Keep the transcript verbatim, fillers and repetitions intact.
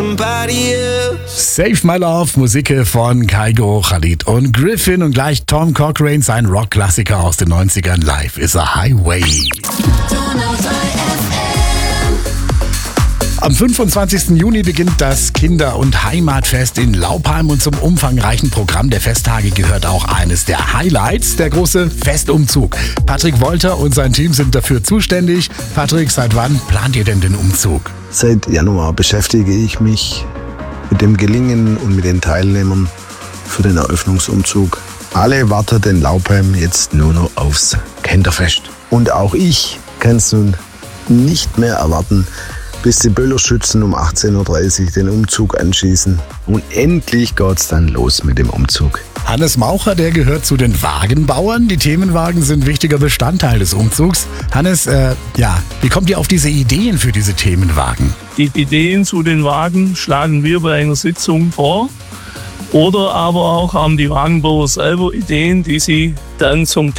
somebody else. Save My Love, Musik von Kygo, Khalid und Griffin und gleich Tom Cochrane, sein Rockklassiker aus den neunzigern, Life is a Highway. Am fünfundzwanzigsten Juni beginnt das Kinder- und Heimatfest in Laupheim und zum umfangreichen Programm der Festtage gehört auch eines der Highlights, der große Festumzug. Patrick Wolter und sein Team sind dafür zuständig. Patrick, seit wann plant ihr denn den Umzug? Seit Januar beschäftige ich mich mit dem Gelingen und mit den Teilnehmern für den Eröffnungsumzug. Alle warten in Laupheim jetzt nur noch aufs Kinderfest. Und auch ich kann es nun nicht mehr erwarten, bis die Böllerschützen um achtzehn Uhr dreißig den Umzug anschießen. Und endlich geht's dann los mit dem Umzug. Hannes Maucher, der gehört zu den Wagenbauern. Die Themenwagen sind wichtiger Bestandteil des Umzugs. Hannes, äh, ja, wie kommt ihr auf diese Ideen für diese Themenwagen? Die Ideen zu den Wagen schlagen wir bei einer Sitzung vor. Oder aber auch haben die Wagenbauer selber Ideen, die sie dann zum